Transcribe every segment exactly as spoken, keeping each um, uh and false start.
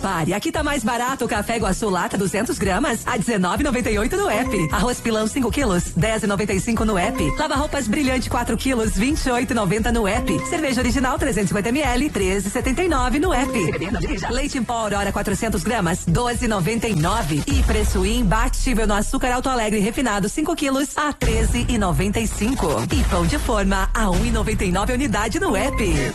pare, aqui tá mais barato o café Iguaçu lata duzentos gramas a dezenove e noventa e oito no app. Arroz pilão cinco quilos, dez e noventa e cinco no app. Lava roupas brilhante quatro quilos, vinte e oito e noventa no app. Cerveja original trezentos e cinquenta mililitros, treze e setenta e nove no app. Leite em pó Aurora quatrocentos gramas, doze e noventa e nove. E preço imbatível no açúcar Alto Alegre refinado cinco quilos a treze e noventa e cinco. E pão de forma a um e noventa e nove unidade no app. De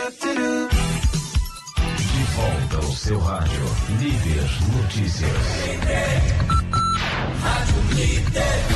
volta ao seu rádio, Líder Notícias. Rádio Líder.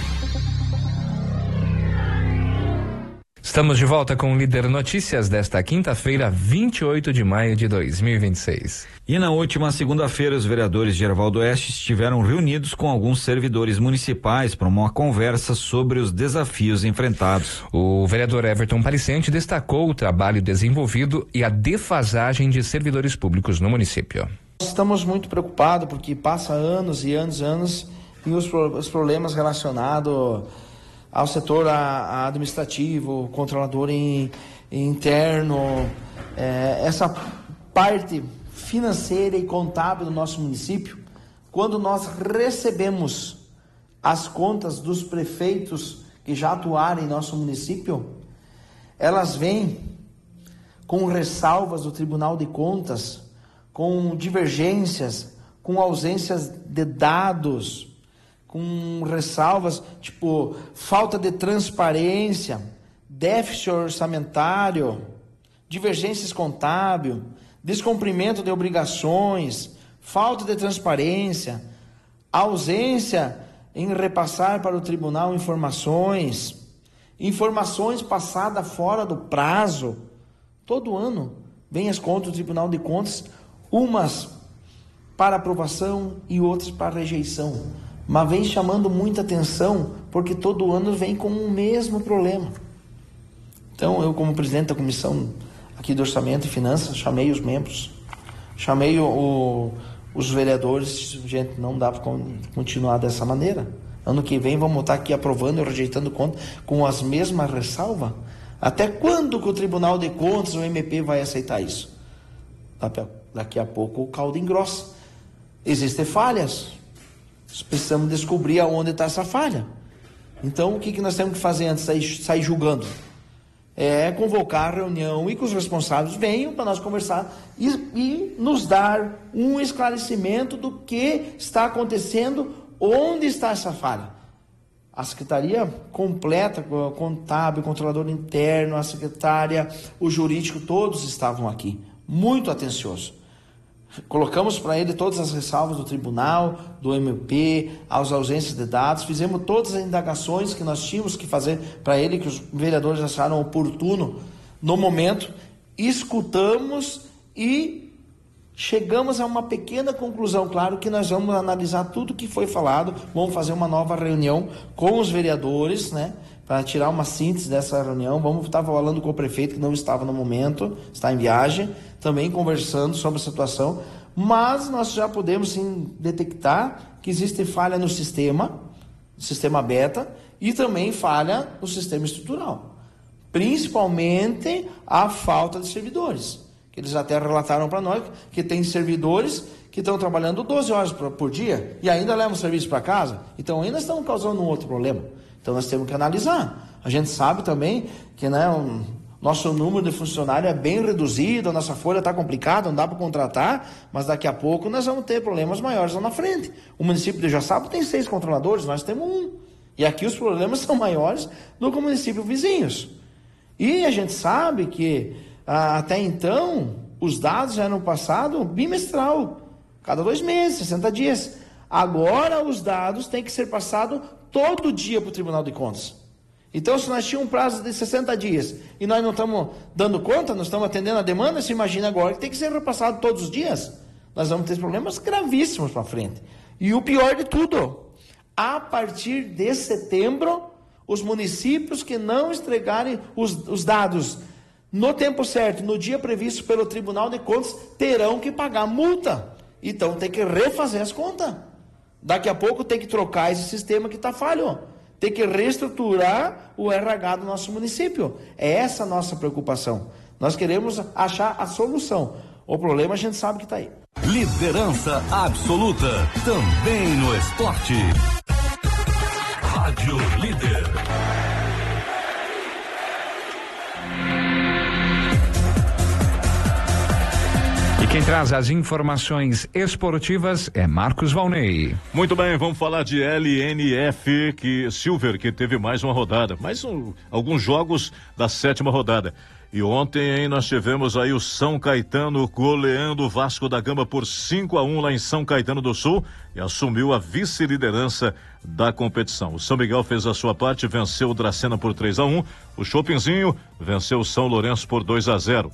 Estamos de volta com o Líder Notícias desta quinta-feira, vinte e oito de maio de dois mil e vinte e seis. E na última segunda-feira, os vereadores de Erval do Oeste estiveram reunidos com alguns servidores municipais para uma conversa sobre os desafios enfrentados. O vereador Everton Palicente destacou o trabalho desenvolvido e a defasagem de servidores públicos no município. Estamos muito preocupados porque passa anos e anos e anos e os, os problemas relacionados ao setor a, a administrativo, controlador em, em interno, é, essa parte financeira e contábil do nosso município, quando nós recebemos as contas dos prefeitos que já atuaram em nosso município, elas vêm com ressalvas do Tribunal de Contas, com divergências, com ausências de dados, com ressalvas, tipo, falta de transparência, déficit orçamentário, divergências contábil, descumprimento de obrigações, falta de transparência, ausência em repassar para o tribunal informações, informações passadas fora do prazo. Todo ano vem as contas do Tribunal de Contas, umas para aprovação e outras para rejeição. Mas vem chamando muita atenção, porque todo ano vem com o mesmo problema. Então, eu como presidente da comissão aqui do Orçamento e Finanças, chamei os membros, chamei o, o, os vereadores, gente, não dá para continuar dessa maneira. Ano que vem vamos estar aqui aprovando e rejeitando conta com as mesmas ressalvas. Até quando que o Tribunal de Contas, o M P, vai aceitar isso? Daqui a pouco o caldo engrossa. Existem falhas. Precisamos descobrir aonde está essa falha. Então, o que, que nós temos que fazer antes de sair, sair julgando? É convocar a reunião e que os responsáveis venham para nós conversar e, e nos dar um esclarecimento do que está acontecendo, onde está essa falha. A secretaria completa, contábil, controlador interno, a secretária, o jurídico, todos estavam aqui, muito atenciosos. Colocamos para ele todas as ressalvas do tribunal, do M P, as ausências de dados, fizemos todas as indagações que nós tínhamos que fazer para ele, que os vereadores acharam oportuno no momento, escutamos e chegamos a uma pequena conclusão. Claro que nós vamos analisar tudo que foi falado, vamos fazer uma nova reunião com os vereadores, né, para tirar uma síntese dessa reunião. Vamos estar falando com o prefeito, que não estava no momento, está em viagem, também conversando sobre a situação, mas nós já podemos sim detectar que existe falha no sistema, sistema beta, e também falha no sistema estrutural, principalmente a falta de servidores, que eles até relataram para nós que tem servidores que estão trabalhando doze horas por, por dia e ainda levam serviço para casa, então ainda estão causando um outro problema. Então nós temos que analisar. A gente sabe também que, né, um, nosso número de funcionários é bem reduzido, a nossa folha está complicada, não dá para contratar, mas daqui a pouco nós vamos ter problemas maiores lá na frente. O município de Joaçaba tem seis controladores, nós temos um. E aqui os problemas são maiores do que o município vizinhos. E a gente sabe que ah, até então os dados eram passados bimestral, cada dois meses, sessenta dias. Agora os dados têm que ser passados todo dia para o Tribunal de Contas. Então, se nós tínhamos um prazo de sessenta dias e nós não estamos dando conta, não estamos atendendo a demanda, se imagina agora que tem que ser repassado todos os dias. Nós vamos ter problemas gravíssimos para frente. E o pior de tudo, a partir de setembro, os municípios que não entregarem os, os dados no tempo certo, no dia previsto pelo Tribunal de Contas, terão que pagar multa. Então, tem que refazer as contas. Daqui a pouco tem que trocar esse sistema que está falho. Tem que reestruturar o R H do nosso município. É essa a nossa preocupação. Nós queremos achar a solução. O problema a gente sabe que está aí. Liderança absoluta, também no esporte. Rádio Líder. E quem traz as informações esportivas é Marcos Valnei. Muito bem, vamos falar de L N F que Silver, que teve mais uma rodada, mais um, alguns jogos da sétima rodada. E ontem, hein, nós tivemos aí o São Caetano goleando o Vasco da Gama por cinco a um lá em São Caetano do Sul e assumiu a vice-liderança da competição. O São Miguel fez a sua parte, venceu o Dracena por três a um. O Chopinzinho venceu o São Lourenço por dois a zero.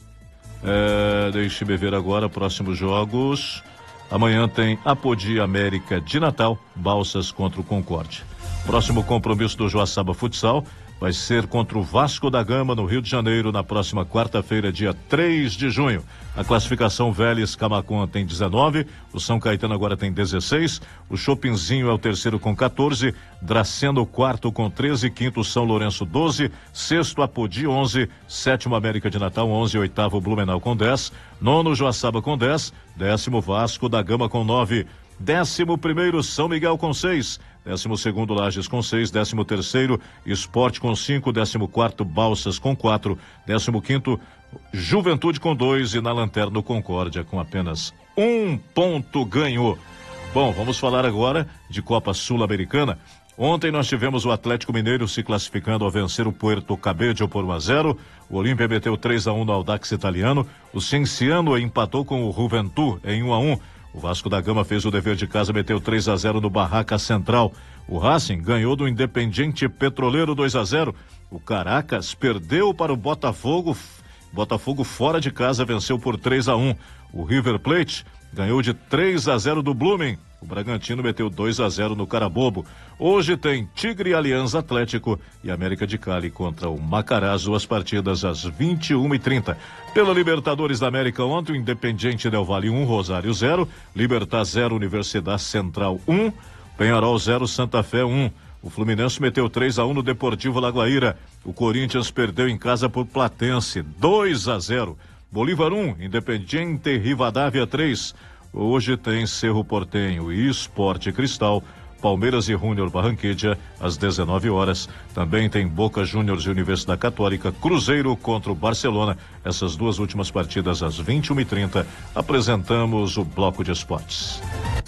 É, deixe-me ver agora próximos jogos. Amanhã tem Apodi América de Natal, Balsas contra o Concórdia. Próximo compromisso do Joaçaba Futsal vai ser contra o Vasco da Gama no Rio de Janeiro na próxima quarta-feira, dia três de junho. A classificação Vélez Camacon tem dezenove, o São Caetano agora tem dezesseis, o Chopinzinho é o terceiro com quatorze, Dracena o quarto com treze, quinto São Lourenço doze, sexto Apodi onze, sétimo América de Natal onze, oitavo Blumenau com dez, nono Joaçaba com dez, décimo Vasco da Gama com nove, décimo primeiro São Miguel com seis, décimo segundo Lages com seis, décimo terceiro Esporte com cinco, décimo quarto Balsas com quatro, décimo quinto Juventude com dois e na lanterna o Concórdia com apenas um ponto ganho. Bom, vamos falar agora de Copa Sul-Americana. Ontem nós tivemos o Atlético Mineiro se classificando ao vencer o Puerto Cabello por um a zero. O Olímpia meteu três a um no Audax italiano. O Cienciano empatou com o Juventud em um a um. O Vasco da Gama fez o dever de casa, meteu três a zero no Barraca Central. O Racing ganhou do Independiente Petroleiro dois a zero. O Caracas perdeu para o Botafogo. Botafogo fora de casa venceu por três a um. O River Plate ganhou de três a zero do Blooming. O Bragantino meteu dois a zero no Carabobo. Hoje tem Tigre Aliança Atlético e América de Cali contra o Makarazzo, as partidas às vinte e uma e trinta. Pela Libertadores da América ontem, o Independiente Del Valle um, Rosário zero, Libertad zero, Universidade Central um, Penharol zero, Santa Fé um. O Fluminense meteu três a um no Deportivo Lagoaíra. O Corinthians perdeu em casa por Platense dois a zero. Bolívar um, Independiente Rivadavia três. Hoje tem Cerro Porteño e Sport Cristal, Palmeiras e Júnior Barranquilla às dezenove horas. Também tem Boca Juniors e Universidade Católica, Cruzeiro contra o Barcelona. Essas duas últimas partidas às vinte e uma e trinta. Apresentamos o bloco de esportes.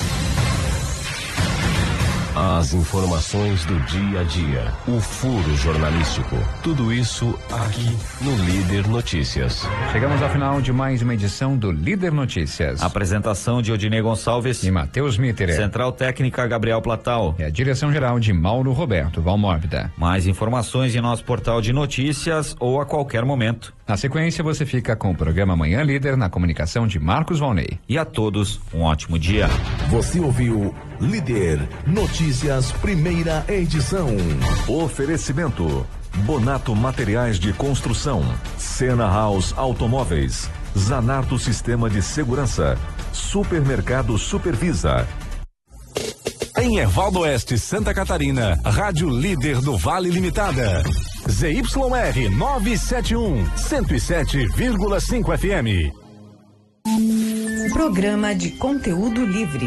As informações do dia a dia, o furo jornalístico, tudo isso aqui no Líder Notícias. Chegamos ao final de mais uma edição do Líder Notícias. Apresentação de Odinei Gonçalves e Matheus Mitter. Central Técnica Gabriel Platal. E a direção geral de Mauro Roberto Valmórbida. Mais informações em nosso portal de notícias ou a qualquer momento. Na sequência, você fica com o programa Manhã Líder na comunicação de Marcos Valnei. E a todos, um ótimo dia. Você ouviu Líder Notícias, primeira edição. Oferecimento: Bonato Materiais de Construção, Sena House Automóveis, Zanarto Sistema de Segurança, Supermercado Supervisa. Em Ervaldo Oeste, Santa Catarina, Rádio Líder do Vale Limitada. Z Y R novecentos e setenta e um, cento e sete vírgula cinco F M. Programa de conteúdo livre.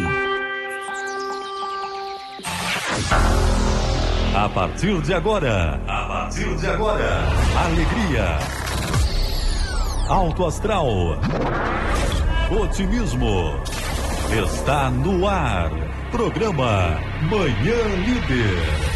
A partir de agora, a partir de agora, alegria, alto astral, otimismo, está no ar. Programa Manhã Líder.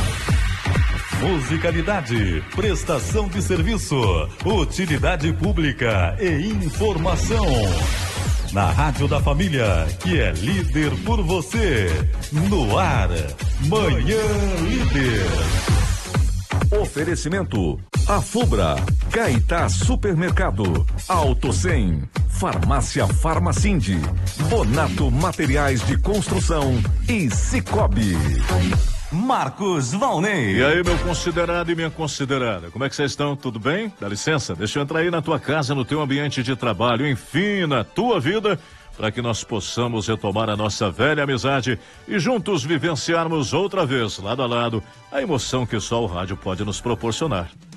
Musicalidade, prestação de serviço, utilidade pública e informação. Na Rádio da Família, que é líder por você. No ar, Manhã Líder. Oferecimento: Afubra, Caetá Supermercado, Auto cem, Farmácia Farmacinde, Bonato Materiais de Construção e Cicobi. Marcos Valnei. E aí, meu considerado e minha considerada, como é que vocês estão? Tudo bem? Dá licença, deixa eu entrar aí na tua casa, no teu ambiente de trabalho, enfim, na tua vida, para que nós possamos retomar a nossa velha amizade e juntos vivenciarmos outra vez, lado a lado, a emoção que só o rádio pode nos proporcionar.